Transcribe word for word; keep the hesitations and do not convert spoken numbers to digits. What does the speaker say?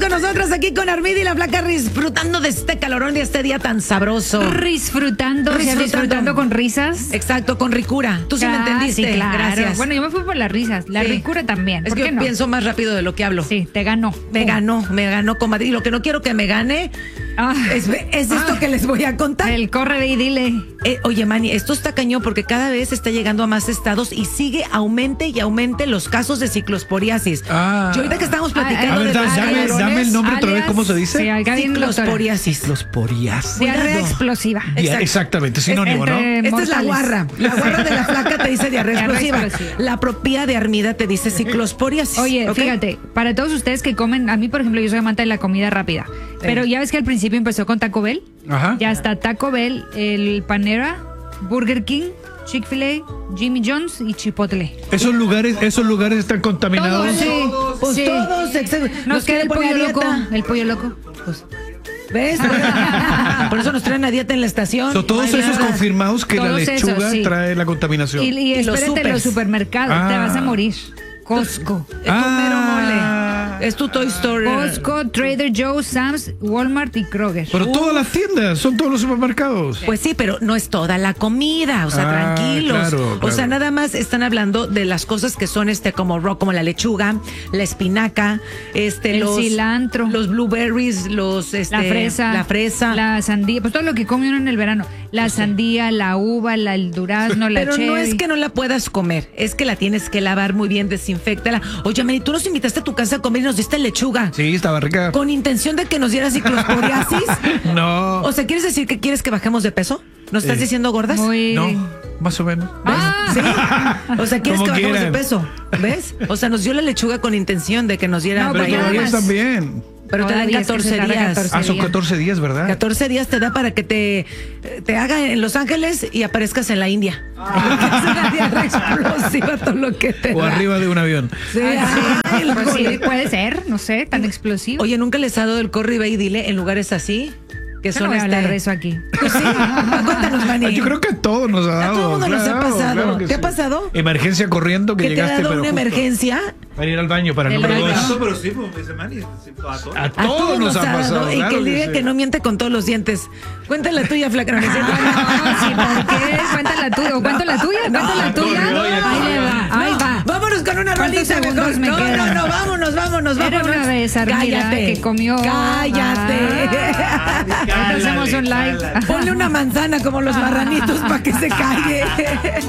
con nosotros aquí con Armida y la Flaca, disfrutando de este calorón y este día tan sabroso. Disfrutando, o sea, Disfrutando. disfrutando con risas. Exacto, con ricura. Tú sí me Ah, entendiste. sí, claro. Gracias. Bueno, yo me fui por las risas. La Sí. ricura también. Es ¿Por que qué yo no? pienso más rápido de lo que hablo. Sí, te ganó. Me Pum. ganó, me ganó, comadre. Y lo que no quiero que me gane Ah. es, es esto Ah. que les voy a contar. El corre de y dile. Eh, oye, Manny, esto está cañón porque cada vez está llegando a más estados y sigue aumente y aumente los casos de ciclosporiasis. Ah. Yo ahorita que estamos platicando A ver, de da- los dame, calorones, dame el nombre otra vez, alias- ¿cómo se dice? Sí, acá viene la doctora. ciclosporiasis. Los porias. Diarrea Cuidado. explosiva. Dia- Exacto. Exactamente, sinónimo, ¿no? Entre- Esta es la mortales. guarra. La guarra de la Flaca te dice diarrea Diarrea explosiva. explosiva. La propia de Armida te dice ciclosporiasis. Oye, ¿ok? fíjate, para todos ustedes que comen, a mí por ejemplo, yo soy amante de la comida rápida, pero ya ves que al principio empezó con Taco Bell, Ajá. ya está Taco Bell, el Panera, Burger King, Chick-fil-A, Jimmy John's y Chipotle. Esos lugares, esos lugares están contaminados. Todos, sí, Pues sí. todos, exacto. Nos queda el quieren pollo poner a loco, dieta. el pollo loco. Pues, ¿Ves? Por eso nos traen a dieta en la estación. So, todos Ay, esos nada. confirmados que Todos la lechuga esos, sí. trae la contaminación. y, y Y los espérate en los supers. supermercados, te Ah. vas a morir. Costco. Es tu mero Ah. mole. Es tu Toy Story. Costco, Trader Joe's, Sam's, Walmart y Kroger. Pero todas las tiendas, son todos los supermercados. Pues sí, pero no es toda la comida, o sea, Ah, tranquilos. claro, O claro. sea, nada más están hablando de las cosas que son este como raw, como la lechuga, la espinaca, este El los cilantro. los blueberries, los este La fresa. la fresa. La sandía. Pues todo lo que come uno en el verano. La sandía, la uva, la, el durazno, la Pero cherry. no es que no la puedas comer, es que la tienes que lavar muy bien, desinfectala. Oye, Mary, tú nos invitaste a tu casa a comer y nos diste lechuga. Sí, estaba rica. ¿Con intención de que nos diera ciclosporiasis? No. O sea, ¿quieres decir que quieres que bajemos de peso? ¿Nos estás Eh, diciendo gordas? Muy... No, más o menos. Ah. ¿Sí? O sea, ¿quieres Como que bajemos quieran. de peso? ¿Ves? O sea, nos dio la lechuga con intención de que nos diera... No, Pero porque vaya- todavía más. están bien. pero te dan Todavía es que catorce se tarda días. catorce. Ah, son días. catorce días, ¿verdad? catorce días te da para que te, te haga en Los Ángeles y aparezcas en la India. Es una diarrea explosiva todo lo que te O da. arriba de un avión. Sí, Ah, ay, sí. el Pues sí, cole. puede ser, no sé, tan explosivo. Oye, ¿nunca les ha dado el corre y ve y dile en lugares así? Que Yo son no voy a este... hablar de eso aquí. Pues sí, cuéntanos, Manny. Ah, yo creo que a todos nos ha A dado. todo mundo nos ha claro, pasado. claro que ¿Te ha sí. pasado? Emergencia corriendo que, ¿Que te ha llegaste, dado pero una justo emergencia? para ir al baño para el Del número baño. dos. Pero sí, pues me dice Manny, sí, a todos. A A todos nos ha pasado. dado, y claro que diga sí. que no miente con todos los dientes. Cuéntala tuya, flaca. No, no es cierto. No, sí, ¿por qué? Cuenta la tuya. ¿O cuento la tuya? ¿Cuento la tuya? corrió, ya Ahí le va, ahí No, va. Vámonos con una ¿Cuántos rolita mejor. segundos me No, no, quedan? no, vámonos, vámonos, Era vámonos. una vez, Armida, Cállate. que comió- Cállate. Ahorita hacemos un live. Ponle una manzana como los marranitos para que se calle.